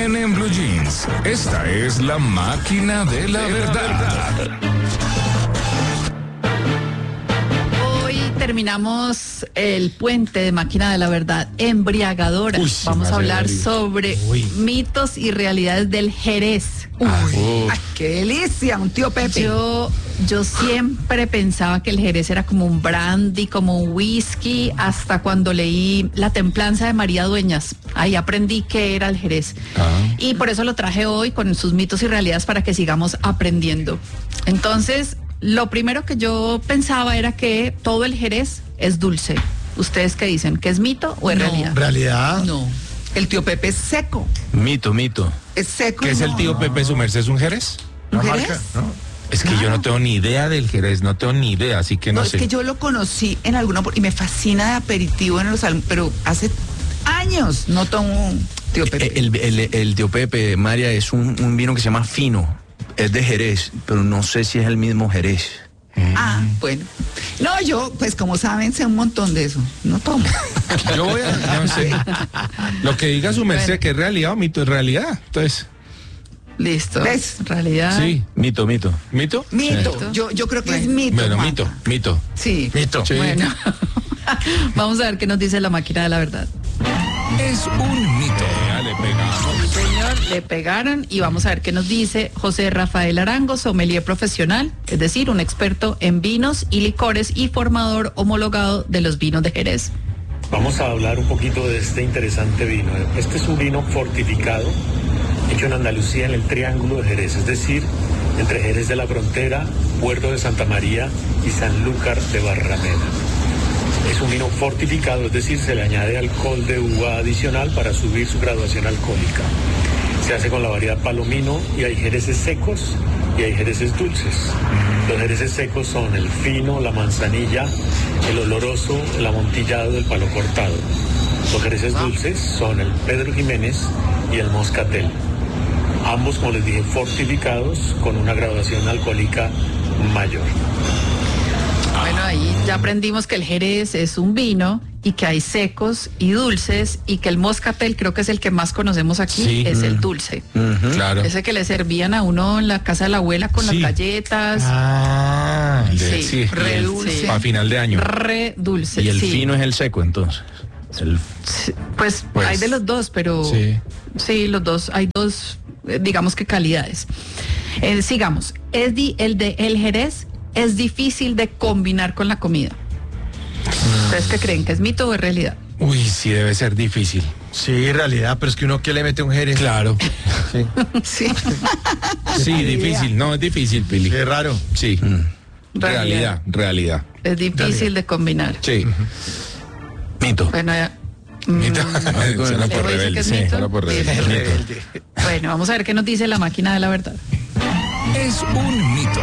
viene en Blue Jeans. Esta es la máquina de la verdad. Hoy terminamos el puente de Máquina de la Verdad embriagadora. Vamos a hablar sobre mitos y realidades del Jerez. ¡Ay, qué delicia! Un tío Pepe. Yo siempre pensaba que el Jerez era como un brandy, como un whisky, hasta cuando leí La Templanza de María Dueñas. Ahí aprendí que era el Jerez. Y por eso lo traje hoy con sus mitos y realidades para que sigamos aprendiendo. Entonces, lo primero que yo pensaba era que todo el Jerez es dulce. ¿Ustedes qué dicen? ¿Que es mito o es realidad? ¿Realidad? No. El tío Pepe es seco. Mito. Es seco. ¿Qué es el tío Pepe? ¿Su merced es un Jerez? ¿Un ¿Una Jerez? marca? ¿No? Es que yo no tengo ni idea del Jerez, no tengo ni idea, así que no Es sé. que yo lo conocí en alguna y me fascina de aperitivo en los pero hace años no tomo tío Pepe. El tío Pepe, María, es un vino que se llama fino. Es de Jerez, pero no sé si es el mismo Jerez. Bueno. No, yo, pues como saben, sé un montón de eso. No tomo. Yo voy a, no sé. Lo que diga su merced, que es realidad o mito, es realidad. Entonces, Listo. ¿Ves? Realidad. sí. Mito. ¿Mito? Mito. Yo creo que es mito. Bueno, Juanpa. mito. Sí. Mito. Sí. Bueno, vamos a ver qué nos dice la Máquina de la Verdad. Es un mito. Le pegamos. Señor, le pegaron y vamos a ver qué nos dice José Rafael Arango, sommelier profesional, es decir, un experto en vinos y licores y formador homologado de los vinos de Jerez. Vamos a hablar un poquito de este interesante vino. Este es un vino fortificado, hecho en Andalucía, en el Triángulo de Jerez, es decir, entre Jerez de la Frontera, Puerto de Santa María y Sanlúcar de Barrameda. Es un vino fortificado, es decir, se le añade alcohol de uva adicional para subir su graduación alcohólica. Se hace con la variedad palomino y hay jereces secos y hay jereces dulces. Los jereces secos son el fino, la manzanilla, el oloroso, el amontillado, el palo cortado. Los jereces dulces son el Pedro Jiménez y el moscatel. Ambos, como les dije, fortificados con una graduación alcohólica mayor. Bueno, ahí ya aprendimos que el Jerez es un vino y que hay secos y dulces y que el moscatel, creo que es el que más conocemos aquí, Sí. es el dulce. Claro. Ese que le servían a uno en la casa de la abuela con Sí. las galletas. Sí, re y el- dulce. a final de año. Re dulce. Y el sí. fino es el seco, entonces. Sí, Pues Pues, hay de los dos, pero sí. sí, los dos, hay dos, digamos que calidades. Sigamos. El Jerez es difícil de combinar con la comida. ¿Ustedes qué creen? ¿Que es mito o es realidad? Uy, sí, debe ser difícil. Sí, realidad, pero es que uno que le mete un Jerez. Claro. Sí. Sí. Sí, difícil. No, es difícil, Pili. Qué raro. Sí. Realidad. Es difícil de combinar. Sí. Mito. Bueno, ya. Mito. Suena por ¿Leo dice que rebelde. es Sí, mito? suena por rebelde. Listo. Rebelde. Bueno, vamos a ver qué nos dice la Máquina de la Verdad. Es un mito.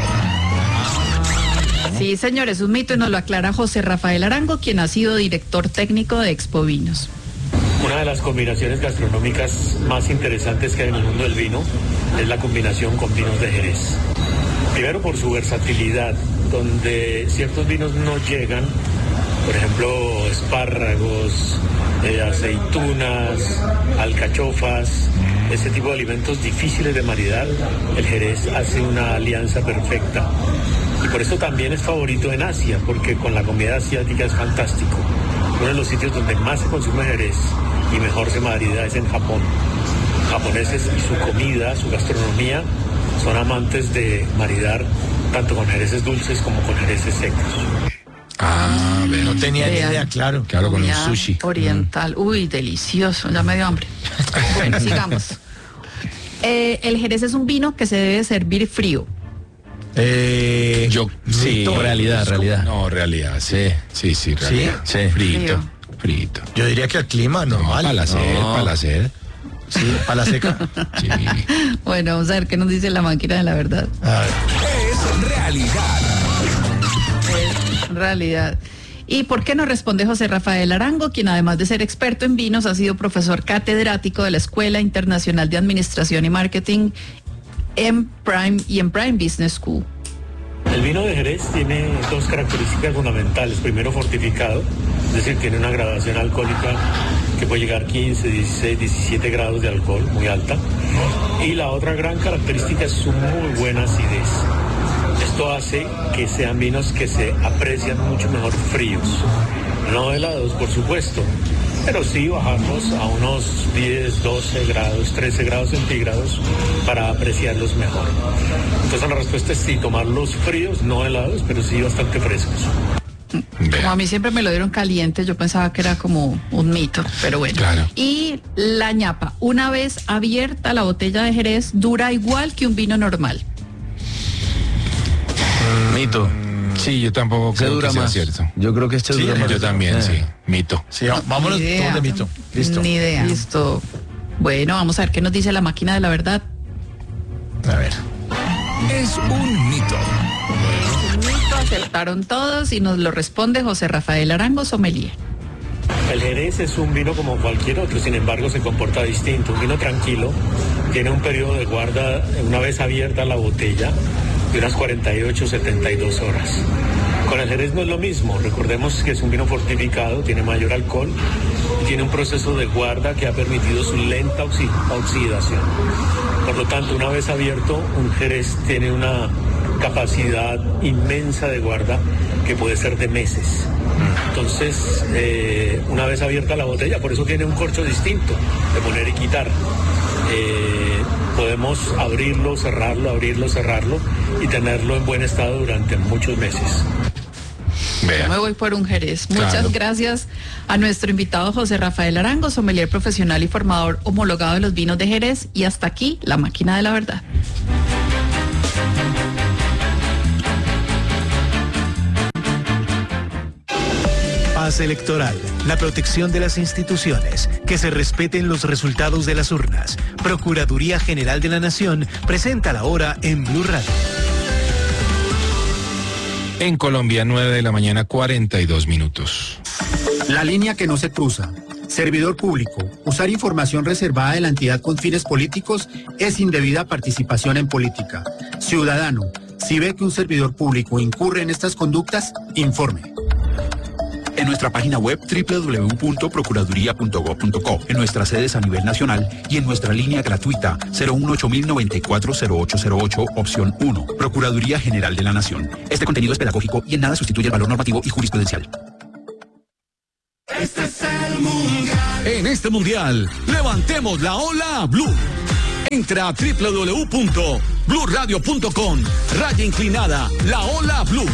Sí, señor, es un mito y nos lo aclara José Rafael Arango, quien ha sido director técnico de Expo Vinos. Una de las combinaciones gastronómicas más interesantes que hay en el mundo del vino es la combinación con vinos de Jerez. Primero por su versatilidad, donde ciertos vinos no llegan, por ejemplo, espárragos, aceitunas, alcachofas, ese tipo de alimentos difíciles de maridar. El Jerez hace una alianza perfecta. Y por eso también es favorito en Asia, porque con la comida asiática es fantástico. Uno de los sitios donde más se consume Jerez y mejor se marida es en Japón. Japoneses y su comida, su gastronomía, son amantes de maridar tanto con jereces dulces como con jereces secos. No tenía ni Vean. idea, claro. Claro, con un Comida sushi. oriental. Uy, delicioso, ya me dio hambre. Bueno, sigamos. El Jerez es un vino que se debe servir frío. Yo, sí. Mito. Realidad. No, realidad, sí. Sí, realidad. Sí. Frito. Yo diría que el clima normal. Para la sed, No. para la sed. Sí, para la seca. Sí. Bueno, vamos a ver qué nos dice la Máquina de la Verdad. A ver. Es realidad. En realidad. ¿Y por qué no responde José Rafael Arango, quien además de ser experto en vinos ha sido profesor catedrático de la Escuela Internacional de Administración y Marketing en Prime Business School? El vino de Jerez tiene dos características fundamentales. Primero, fortificado, es decir, tiene una graduación alcohólica que que puede llegar a 15, 16, 17 grados de alcohol, muy alta. Y la otra gran característica es su muy buena acidez. Esto hace que sean vinos que se aprecian mucho mejor fríos. No helados, por supuesto, pero sí bajarlos a unos 10, 12 grados, 13 grados centígrados para apreciarlos mejor. Entonces la respuesta es sí, tomarlos fríos, no helados, pero sí bastante frescos. Como a mí siempre me lo dieron caliente, yo pensaba que era como un mito, pero bueno. Claro. Y la ñapa, una vez abierta la botella de Jerez, dura igual que un vino normal. Mito. Sí, yo tampoco Se creo dura que sea más. cierto. Yo creo que este dura más. Yo también, sí. Mito. Sí, vámonos Ni idea. todos de mito. Listo. Ni idea. Listo. Bueno, vamos a ver qué nos dice la máquina de la verdad. A ver. Es un mito. Un mito, acertaron todos y nos lo responde José Rafael Arango, sommelier. El Jerez es un vino como cualquier otro, sin embargo se comporta distinto. Un vino tranquilo, tiene un periodo de guarda una vez abierta la botella de unas 48, 72 horas. Con el Jerez no es lo mismo, recordemos que es un vino fortificado, tiene mayor alcohol y tiene un proceso de guarda que ha permitido su lenta oxidación. Por lo tanto, una vez abierto, un Jerez tiene una capacidad inmensa de guarda que puede ser de meses. Entonces, una vez abierta la botella, por eso tiene un corcho distinto de poner y quitar. Podemos abrirlo, cerrarlo y tenerlo en buen estado durante muchos meses. Yo me voy por un Jerez. Muchas Claro. gracias a nuestro invitado José Rafael Arango, sommelier profesional y formador homologado de los vinos de Jerez. Y hasta aquí, la máquina de la verdad. Paz electoral, la protección de las instituciones, que se respeten los resultados de las urnas. Procuraduría General de la Nación presenta la hora en Blue Radio. En Colombia, 9 de la mañana, 42 minutos. La línea que no se cruza. Servidor público, usar información reservada de la entidad con fines políticos es indebida participación en política. Ciudadano, si ve que un servidor público incurre en estas conductas, informe. En nuestra página web www.procuraduría.gov.co, en nuestras sedes a nivel nacional y en nuestra línea gratuita 018-094-0808, opción 1, Procuraduría General de la Nación. Este contenido es pedagógico y en nada sustituye el valor normativo y jurisprudencial. Este es el mundial. En este mundial, levantemos la ola Blue. Entra a www.bluradio.com, raya inclinada, la ola Blue.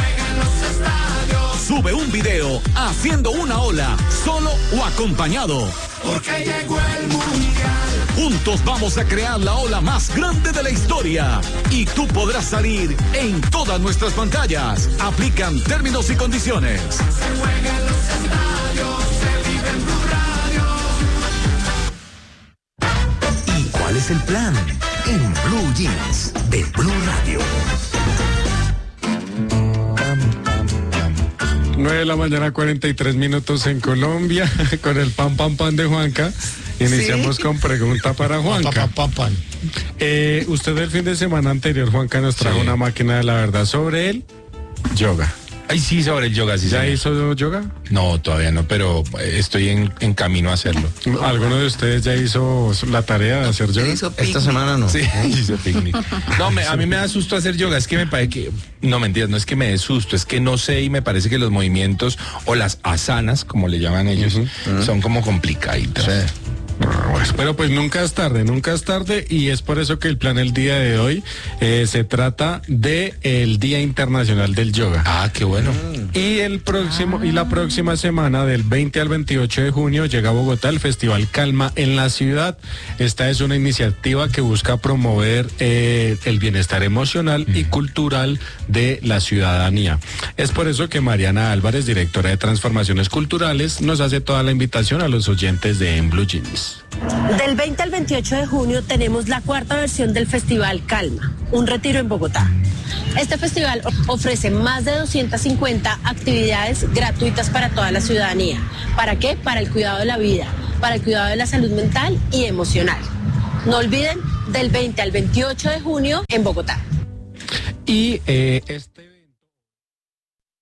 Sube un video haciendo una ola, solo o acompañado. Porque llegó el mundial. Juntos vamos a crear la ola más grande de la historia. Y tú podrás salir en todas nuestras pantallas. Aplican términos y condiciones. Se juega en los estadios, se vive en Blue Radio. ¿Y cuál es el plan? En Blue Jeans de Blue Radio. 9 de la mañana, 43 minutos en Colombia, con el pan de Juanca. Iniciamos ¿Sí? con pregunta para Juanca. Usted el fin de semana anterior, Juanca, nos trajo una máquina de la verdad sobre el yoga. Ay, sí, sobre el yoga, sí. ¿Ya señor. hizo yoga? No, todavía no, pero estoy en camino a hacerlo. ¿Alguno de ustedes ya hizo la tarea de hacer yoga? Esta semana no. Sí, hice picnic. No, a mí me da susto hacer yoga, es que me parece que, no mentiras, no es que me dé susto, es que no sé y me parece que los movimientos o las asanas, como le llaman ellos, son como complicaditos. Sí. Pero pues nunca es tarde y es por eso que el plan el día de hoy se trata de el Día Internacional del Yoga. Ah, qué bueno. Y la próxima semana del 20 al 28 de junio llega a Bogotá el Festival Calma en la ciudad. Esta es una iniciativa que busca promover el bienestar emocional y cultural de la ciudadanía. Es por eso que Mariana Álvarez, directora de Transformaciones Culturales, nos hace toda la invitación a los oyentes de En Blue Jeans. Del 20 al 28 de junio tenemos la cuarta versión del Festival Calma, un retiro en Bogotá. Este festival ofrece más de 250 actividades gratuitas para toda la ciudadanía. ¿Para qué? Para el cuidado de la vida, para el cuidado de la salud mental y emocional. No olviden, del 20 al 28 de junio en Bogotá. Y